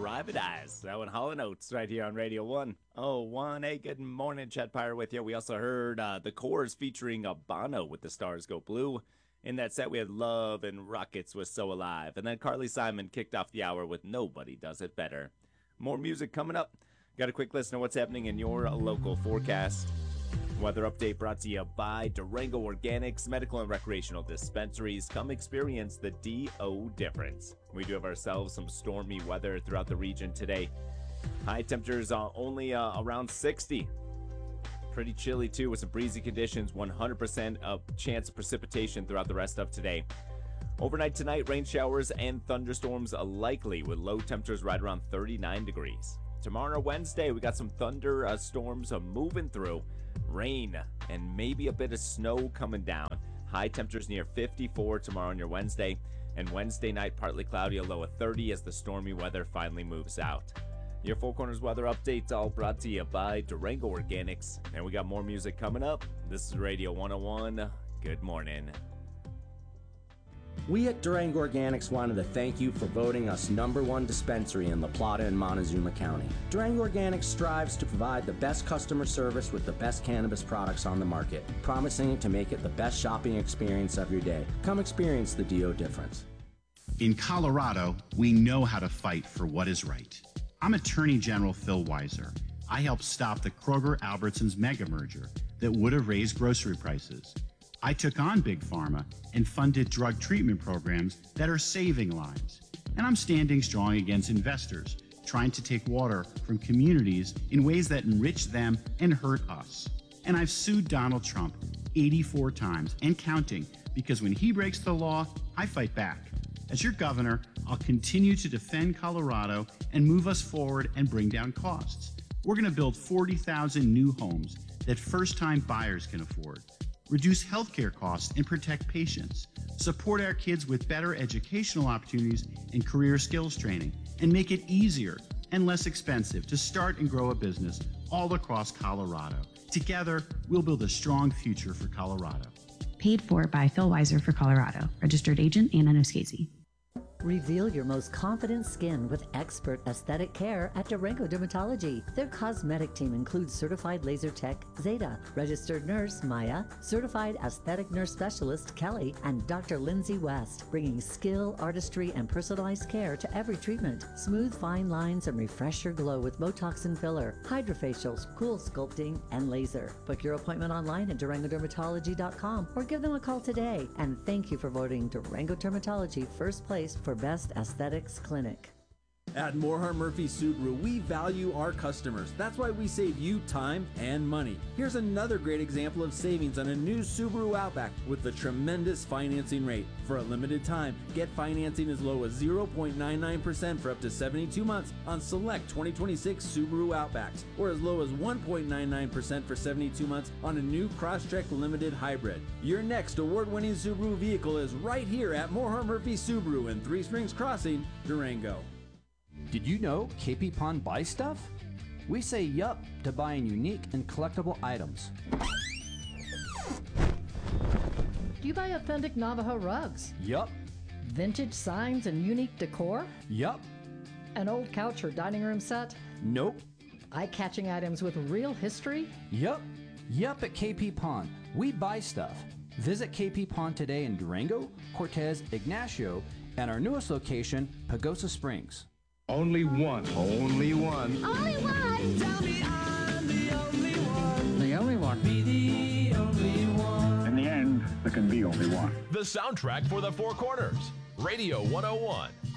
Private Eyes. That one, Hall & Oates, right here on Radio 101. Hey, good morning, Chad Pyre with you. We also heard The Corrs featuring Bono with The Stars Go Blue. In that set, we had Love and Rockets with So Alive. And then Carly Simon kicked off the hour with Nobody Does It Better. More music coming up. Got a quick listen to what's happening in your local forecast. Weather update brought to you by Durango Organics Medical and Recreational Dispensaries. Come experience the DO difference. We do have ourselves some stormy weather throughout the region today. High temperatures only around 60. Pretty chilly too with some breezy conditions. 100% of chance of precipitation throughout the rest of today. Overnight tonight, rain showers and thunderstorms likely with low temperatures right around 39 degrees. Tomorrow, Wednesday, we got some thunder storms moving through. Rain and maybe a bit of snow coming down. High temperatures near 54 tomorrow on your Wednesday. And Wednesday night, partly cloudy, a low of 30 as the stormy weather finally moves out. Your Four Corners weather updates all brought to you by Durango Organics. And we got more music coming up. This is Radio 101. Good morning. We at Durango Organics wanted to thank you for voting us #1 dispensary in La Plata and Montezuma County. Durango Organics strives to provide the best customer service with the best cannabis products on the market, promising to make it the best shopping experience of your day. Come experience the DO difference. In Colorado, we know how to fight for what is right. I'm Attorney General Phil Weiser. I helped stop the Kroger-Albertsons mega merger that would have raised grocery prices. I took on Big Pharma and funded drug treatment programs that are saving lives. And I'm standing strong against investors trying to take water from communities in ways that enrich them and hurt us. And I've sued Donald Trump 84 times and counting because when he breaks the law, I fight back. As your governor, I'll continue to defend Colorado and move us forward and bring down costs. We're going to build 40,000 new homes that first-time buyers can afford. Reduce healthcare costs and protect patients, support our kids with better educational opportunities and career skills training, and make it easier and less expensive to start and grow a business all across Colorado. Together, we'll build a strong future for Colorado. Paid for by Phil Weiser for Colorado. Registered agent Anna Noskesi. Reveal your most confident skin with expert aesthetic care at Durango Dermatology. Their cosmetic team includes certified laser tech Zeta, registered nurse Maya, certified aesthetic nurse specialist Kelly, and Dr. Lindsay West, bringing skill, artistry, and personalized care to every treatment. Smooth fine lines and refresh your glow with Botox and filler, hydrofacials, cool sculpting, and laser. Book your appointment online at DurangoDermatology.com or give them a call today. And thank you for voting Durango Dermatology first place for Best Aesthetics Clinic. At Morehart Murphy Subaru, we value our customers. That's why we save you time and money. Here's another great example of savings on a new Subaru Outback with the tremendous financing rate. For a limited time, get financing as low as 0.99% for up to 72 months on select 2026 Subaru Outbacks, or as low as 1.99% for 72 months on a new Crosstrek Limited Hybrid. Your next award-winning Subaru vehicle is right here at Morehart Murphy Subaru in Three Springs Crossing, Durango. Did you know KP Pond buys stuff? We say yup to buying unique and collectible items. Do you buy authentic Navajo rugs? Yup. Vintage signs and unique decor? Yup. An old couch or dining room set? Nope. Eye-catching items with real history? Yup. Yup at KP Pond. We buy stuff. Visit KP Pond today in Durango, Cortez, Ignacio, and our newest location, Pagosa Springs. Only one. Only one. Only one. Tell me I'm the only one. The only one. Be the only one. In the end, there can be only one. The soundtrack for the Four Corners. Radio 101.